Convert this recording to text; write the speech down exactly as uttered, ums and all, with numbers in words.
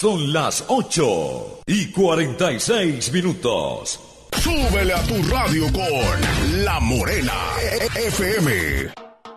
Son las ocho y cuarenta y seis minutos. Súbele a tu radio con La Morena F M.